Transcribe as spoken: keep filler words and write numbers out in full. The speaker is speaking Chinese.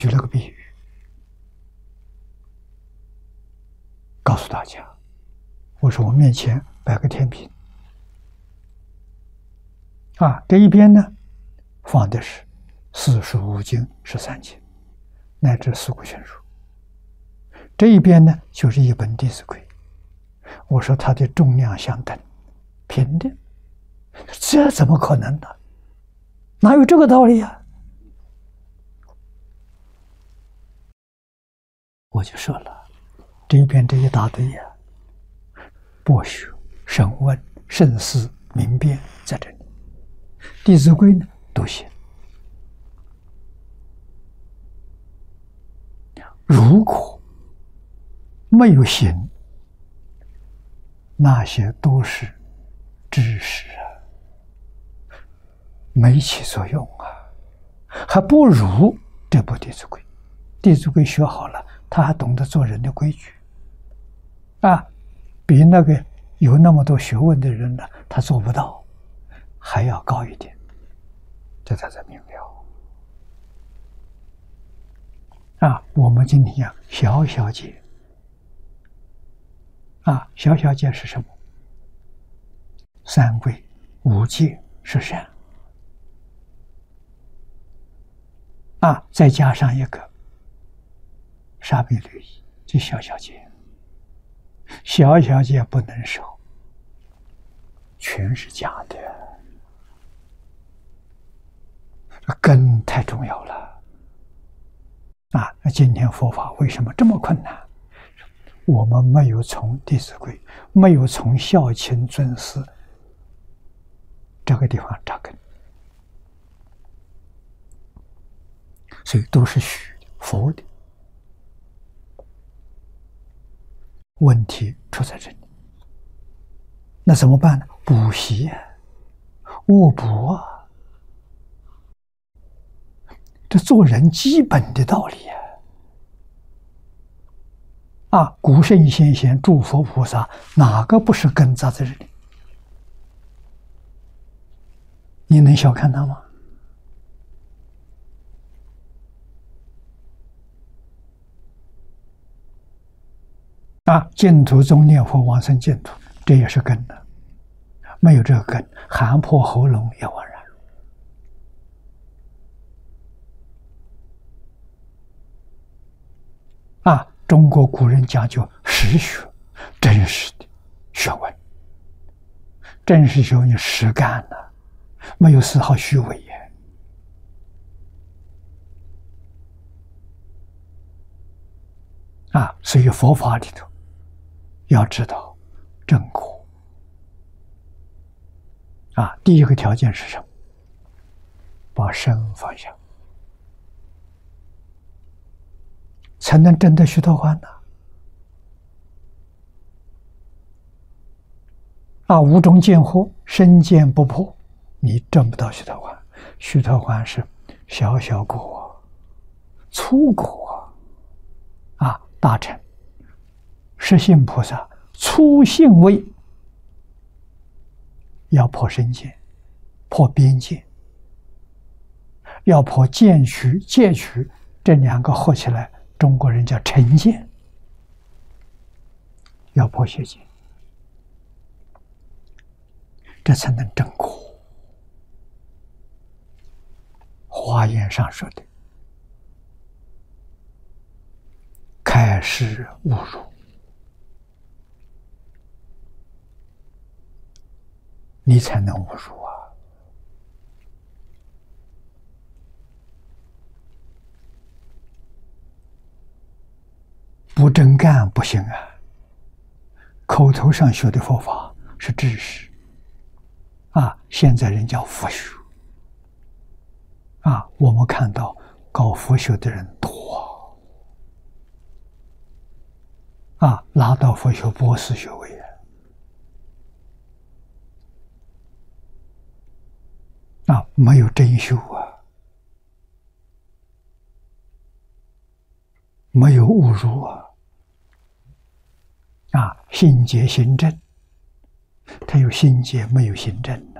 举了个比喻，告诉大家，我说我面前摆个天平，啊，这一边呢放的是四书五经十三经，乃至四库全书，这一边呢就是一本《弟子规》。我说它的重量相等，平的，这怎么可能呢？哪有这个道理啊？我就说了，这一边这一大堆呀、啊，博学、审问、慎思、明辨在这里，《弟子规》呢都行。如果没有行，那些都是知识啊，没起作用啊，还不如这部《弟子规》。《弟子规》学好了，他还懂得做人的规矩啊，比那个有那么多学问的人呢，他做不到，还要高一点。这才是明了啊！我们今天呀，小小戒啊，小小戒是什么？三规、五戒、十善啊，再加上一个杀必律仪，这小小戒，小小戒不能守，全是假的。根太重要了啊！那今天佛法为什么这么困难？我们没有从《弟子规》，没有从孝亲尊师这个地方扎根，所以都是虚的、佛的。问题出在这里，那怎么办呢？补习啊，恶补啊，这做人基本的道理啊！啊，古圣先贤、诸佛菩萨，哪个不是根扎在这里？你能小看他吗？啊，净土宗念佛往生净土，这也是根的。没有这个根，喊破喉咙也枉然。啊，中国古人讲究实学，真实的学问，真实学问实干的，没有丝毫虚伪耶。啊，所以佛法里头要知道正果。啊，第一个条件是什么？把身放下，才能证得须陀洹呢。啊，无中见惑，身见不破，你证不到须陀洹。须陀洹是小小果，粗果啊！大乘实性菩萨粗性位要破身见，破边界，要破见取、戒取，这两个合起来，中国人叫成见，要破邪见，这才能证果。华严上说的，开示悟入，你才能悟入啊！不真干不行啊！口头上学的佛法是知识啊，现在人叫佛学啊。我们看到搞佛学的人多啊，拿到佛学博士学位啊。啊，没有真修啊，没有悟入啊，啊，心结心正，他有心结，没有心正。